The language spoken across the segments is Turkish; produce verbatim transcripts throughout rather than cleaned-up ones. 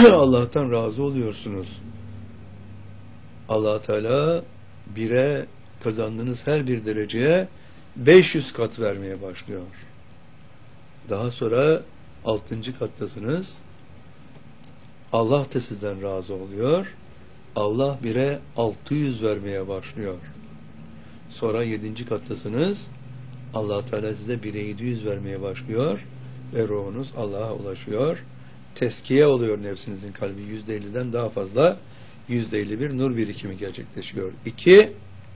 Allah'tan razı oluyorsunuz. Allah Teala bire kazandığınız her bir dereceye beş yüz kat vermeye başlıyor. Daha sonra altıncı kattasınız. Allah da sizden razı oluyor. Allah bire altı yüz vermeye başlıyor. Sonra yedinci kattasınız. Allah Teala size bire yedi yüz vermeye başlıyor ve ruhunuz Allah'a ulaşıyor. Teskiye oluyor nefsinizin, kalbi yüzde elliden daha fazla, yüzde elli bir nur birikimi gerçekleşiyor. İki,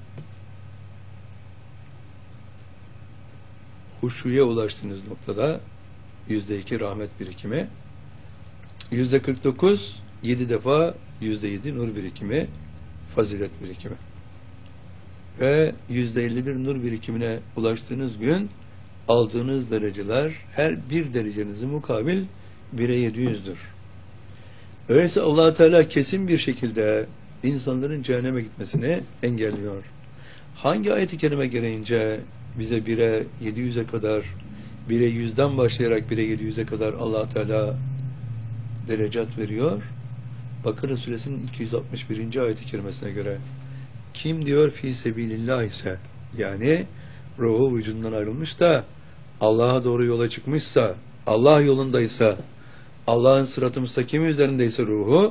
huşuya ulaştığınız noktada yüzde iki rahmet birikimi, yüzde kırk dokuz, yedi defa yüzde yedi nur birikimi, fazilet birikimi. Ve yüzde elli bir nur birikimine ulaştığınız gün aldığınız dereceler her bir derecenizin mukabil bire yedi yüzdür. Öyleyse Allah Teala kesin bir şekilde insanların cehenneme gitmesini engelliyor. Hangi ayet-i kerime gereğince bize bire yedi yüze kadar, bire yüzden başlayarak bire yedi yüze kadar Allah Teala derecat veriyor? Bakara suresinin iki yüz altmış birinci ayet-i kerimesine göre kim diyor fi sebilillah ise, yani ruhu vücudundan ayrılmış da Allah'a doğru yola çıkmışsa, Allah yolundaysa, Allah'ın sırat-ı müstakim üzerindeyse ruhu,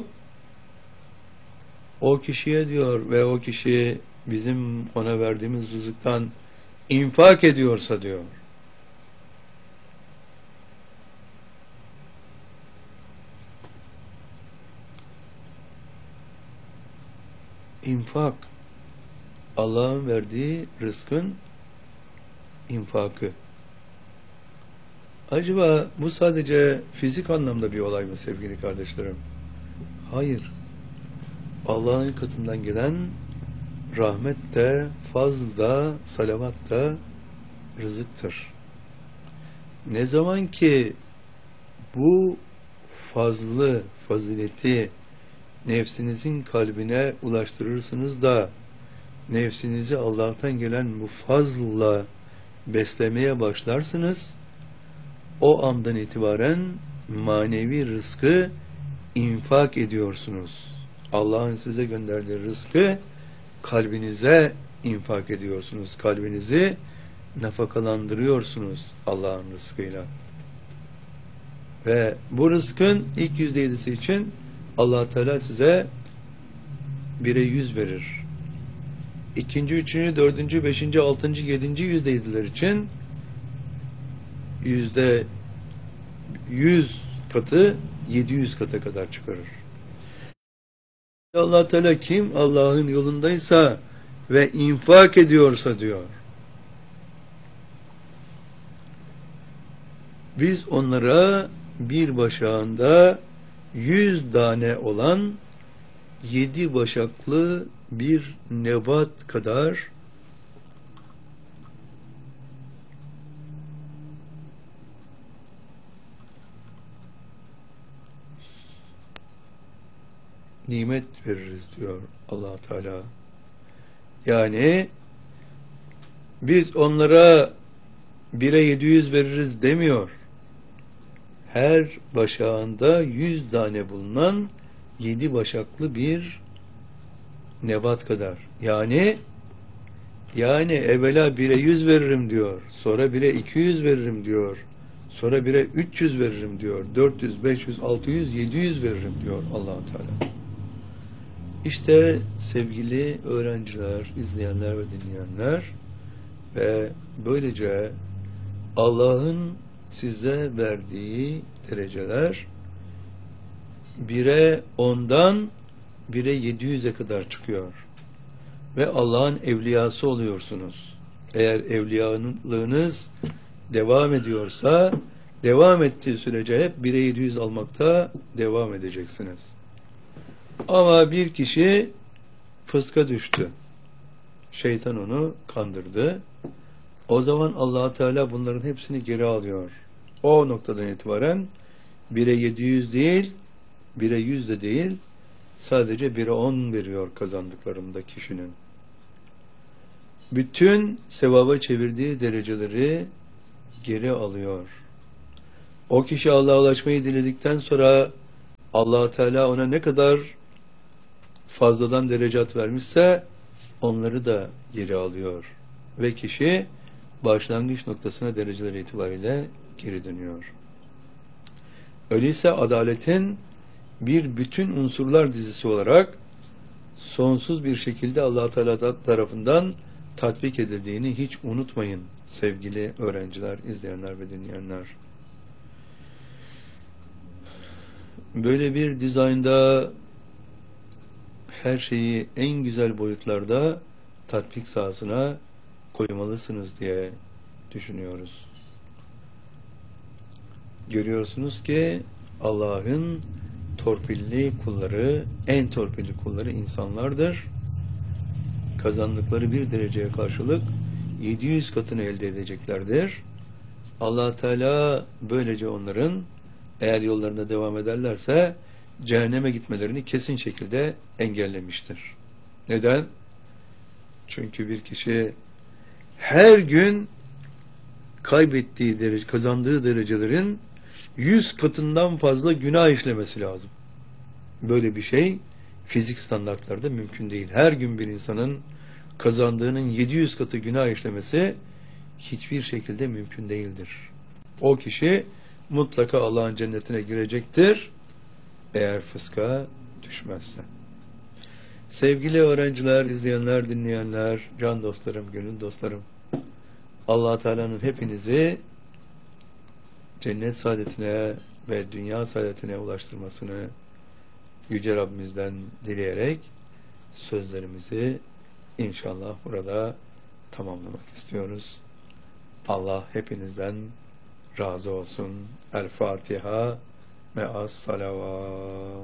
o kişiye diyor ve o kişi bizim ona verdiğimiz rızıktan infak ediyorsa diyor, infak, Allah'ın verdiği rızkın infakı. Acaba bu sadece fizik anlamda bir olay mı sevgili kardeşlerim? Hayır. Allah'ın katından gelen rahmet de, fazl da, salavat da rızıktır. Ne zaman ki bu fazlı, fazileti nefsinizin kalbine ulaştırırsınız da nefsinizi Allah'tan gelen bu fazla beslemeye başlarsınız, o andan itibaren manevi rızkı infak ediyorsunuz. Allah'ın size gönderdiği rızkı kalbinize infak ediyorsunuz. Kalbinizi nafakalandırıyorsunuz Allah'ın rızkıyla. Ve bu rızkın ilk yüzde yedisi için Allah Teala size bire yüz verir. İkinci, üçüncü, dördüncü, beşinci, altıncı, yedinci yüzde yediler için yüzde yüz katı yedi yüz kata kadar çıkarır. Allah Teala kim Allah'ın yolundaysa ve infak ediyorsa diyor, biz onlara bir başağında yüz tane olan yedi başaklı bir nebat kadar nimet veririz diyor Allah Teala. Yani biz onlara bire yedi yüz veririz demiyor. Her başağında yüz tane bulunan yedi başaklı bir nebat kadar. Yani yani evvela bire yüz veririm diyor. Sonra bire iki yüz veririm diyor. Sonra bire üç yüz veririm diyor. dört yüz, beş yüz, altı yüz, yedi yüz veririm diyor Allah Teala. İşte sevgili öğrenciler, izleyenler ve dinleyenler ve böylece Allah'ın size verdiği dereceler bire ondan bire yedi yüze kadar çıkıyor. Ve Allah'ın evliyası oluyorsunuz. Eğer evliyalığınız devam ediyorsa, devam ettiği sürece hep bire yedi yüz almakta devam edeceksiniz. Ama bir kişi fıska düştü. Şeytan onu kandırdı. O zaman Allah Teala bunların hepsini geri alıyor. O noktadan itibaren bire yedi yüz değil, bire yüz de değil, sadece bire on veriyor kazandıklarında kişinin. Bütün sevaba çevirdiği dereceleri geri alıyor. O kişi Allah'a ulaşmayı diledikten sonra Allah Teala ona ne kadar fazladan derecat vermişse onları da geri alıyor ve kişi başlangıç noktasına dereceler itibariyle geri dönüyor. Öyleyse adaletin bir bütün unsurlar dizisi olarak sonsuz bir şekilde Allah Teala tarafından tatbik edildiğini hiç unutmayın sevgili öğrenciler, izleyenler ve dinleyenler. Böyle bir dizaynda her şeyi en güzel boyutlarda tatbik sahasına koymalısınız diye düşünüyoruz. Görüyorsunuz ki Allah'ın torpilli kulları, en torpilli kulları insanlardır. Kazandıkları bir dereceye karşılık yedi yüz katını elde edeceklerdir. Allah Teala böylece onların eğer yollarına devam ederlerse cehenneme gitmelerini kesin şekilde engellemiştir. Neden? Çünkü bir kişi her gün kaybettiği derece, kazandığı derecelerin yüz katından fazla günah işlemesi lazım. Böyle bir şey fizik standartlarda mümkün değil. Her gün bir insanın kazandığının yedi yüz katı günah işlemesi hiçbir şekilde mümkün değildir. O kişi mutlaka Allah'ın cennetine girecektir eğer fıska düşmezse. Sevgili öğrenciler, izleyenler, dinleyenler, can dostlarım, gönül dostlarım, Allah Teala'nın hepinizi cennet saadetine ve dünya saadetine ulaştırmasını Yüce Rabbimizden dileyerek sözlerimizi inşallah burada tamamlamak istiyoruz. Allah hepinizden razı olsun. El Fatiha me'as salavat.